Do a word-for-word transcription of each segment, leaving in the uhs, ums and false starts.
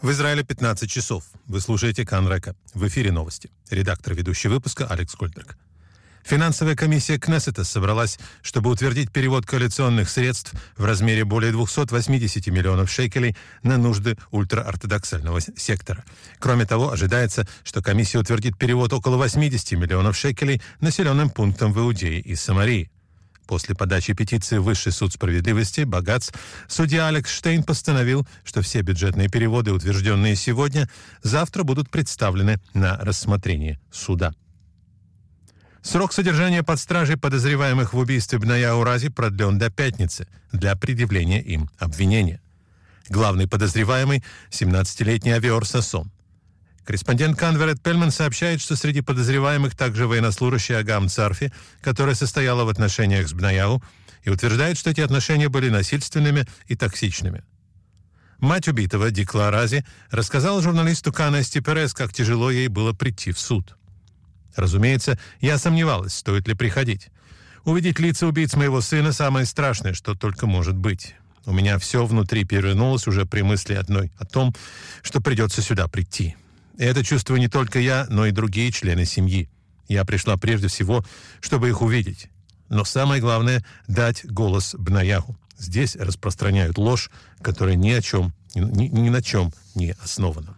В Израиле пятнадцать часов. Вы слушаете Кан Река. В эфире новости. Редактор ведущий выпуска Алекс Гольдберг. Финансовая комиссия Кнессета собралась, чтобы утвердить перевод коалиционных средств в размере более двухсот восьмидесяти миллионов шекелей на нужды ультраортодоксального сектора. Кроме того, ожидается, что комиссия утвердит перевод около восьмидесяти миллионов шекелей населенным пунктам в Иудее и Самарии. После подачи петиции в Высший суд справедливости Багац судья Алекс Штейн постановил, что все бюджетные переводы, утвержденные сегодня, завтра будут представлены на рассмотрение суда. Срок содержания под стражей подозреваемых в убийстве Бнаяу Рази продлен до пятницы для предъявления им обвинения. Главный подозреваемый – семнадцатилетний Авиор Сассон. Корреспондент Кан Верет Пельман сообщает, что среди подозреваемых также военнослужащий Агам Царфи, которая состояла в отношениях с Бнаяу, и утверждает, что эти отношения были насильственными и токсичными. Мать убитого, Дикла Рази, рассказала журналисту Кана Эсти Перес, как тяжело ей было прийти в суд. Разумеется, я сомневалась, стоит ли приходить. Увидеть лица убийц моего сына – самое страшное, что только может быть. У меня все внутри перевернулось уже при мысли одной о том, что придется сюда прийти. И это чувствую не только я, но и другие члены семьи. Я пришла прежде всего, чтобы их увидеть. Но самое главное – дать голос Бнаяху. Здесь распространяют ложь, которая ни о чем, ни, ни на чем не основана.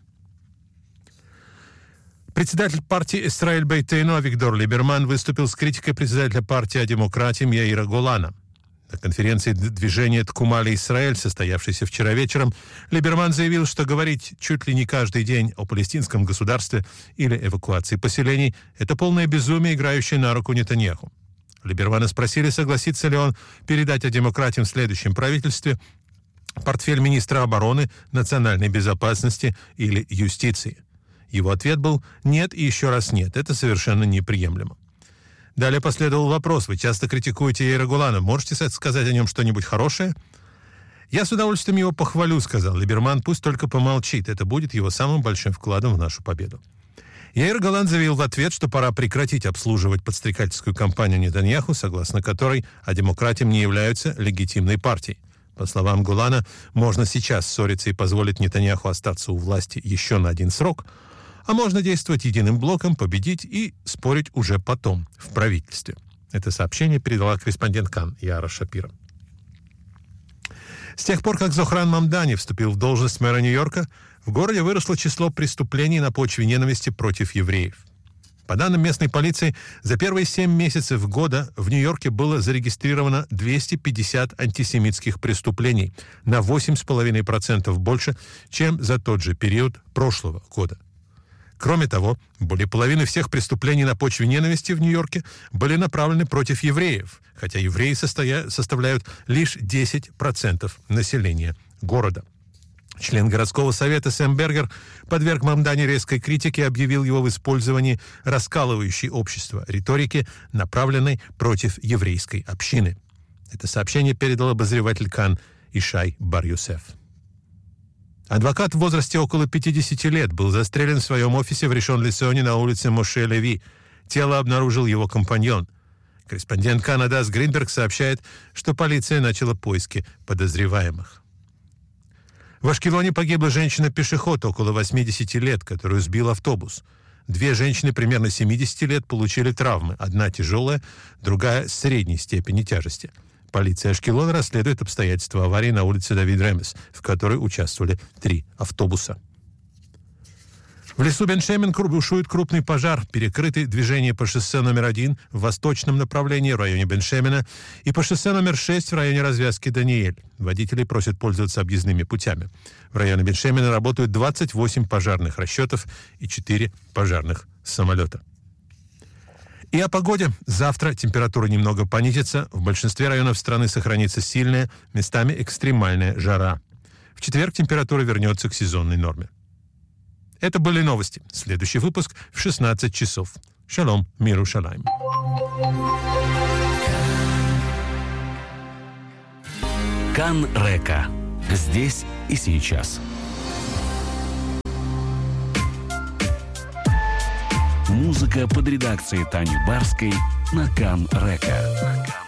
Председатель партии Исраэль Бейтейну Авигдор Либерман выступил с критикой председателя партии о демократии Яира Голана. На конференции движения Ткумали Исраэль, состоявшейся вчера вечером, Либерман заявил, что говорить чуть ли не каждый день о палестинском государстве или эвакуации поселений – это полное безумие, играющее на руку Нетаньяху. Либермана спросили, согласится ли он передать о демократии в следующем правительстве портфель министра обороны, национальной безопасности или юстиции. Его ответ был «нет» и еще раз «нет». Это совершенно неприемлемо. Далее последовал вопрос. Вы часто критикуете Яира Голана. Можете сказать о нем что-нибудь хорошее? Я с удовольствием его похвалю, сказал Либерман. Пусть только помолчит. Это будет его самым большим вкладом в нашу победу. Яир Голан заявил в ответ, что пора прекратить обслуживать подстрекательскую кампанию Нетаньяху, согласно которой а демократам не являются легитимной партией. По словам Голана, можно сейчас ссориться и позволить Нетаньяху остаться у власти еще на один срок, а можно действовать единым блоком, победить и спорить уже потом, в правительстве. Это сообщение передала корреспондент Кан Яра Шапира. С тех пор, как Зохран Мамдани вступил в должность мэра Нью-Йорка, в городе выросло число преступлений на почве ненависти против евреев. По данным местной полиции, за первые семь месяцев года в Нью-Йорке было зарегистрировано двести пятьдесят антисемитских преступлений, на восемь целых пять десятых процента больше, чем за тот же период прошлого года. Кроме того, более половины всех преступлений на почве ненависти в Нью-Йорке были направлены против евреев, хотя евреи состоя... составляют лишь десять процентов населения города. Член городского совета Сэм Бергер подверг Мамдани резкой критике и объявил его в использовании раскалывающей общество риторики, направленной против еврейской общины. Это сообщение передал обозреватель Кан Ишай Бар-Юсеф. Адвокат в возрасте около пятидесяти лет был застрелен в своем офисе в Ришон-Ле-Ционе на улице Моше-Леви. Тело обнаружил его компаньон. Корреспондент Кан Адас Гринберг сообщает, что полиция начала поиски подозреваемых. В Ашкелоне погибла женщина-пешеход около восьмидесяти лет, которую сбил автобус. Две женщины примерно семидесяти лет получили травмы. Одна тяжелая, другая средней степени тяжести. Полиция Ашкелона расследует обстоятельства аварии на улице Давид Ремес, в которой участвовали три автобуса. В лесу Бен-Шемен бушует крупный пожар, перекрыты движения по шоссе номер один в восточном направлении в районе Бен-Шемена и по шоссе номер шесть в районе развязки Даниэль. Водители просят пользоваться объездными путями. В районе Бен-Шемена работают двадцать восемь пожарных расчетов и четыре пожарных самолета. И о погоде. Завтра температура немного понизится. В большинстве районов страны сохранится сильная, местами экстремальная жара. В четверг температура вернется к сезонной норме. Это были новости. Следующий выпуск в шестнадцать часов. Шалом, мир Иерушалаим. Кан Река. Здесь и сейчас. Музыка под редакцией Тани Барской на Кан Река.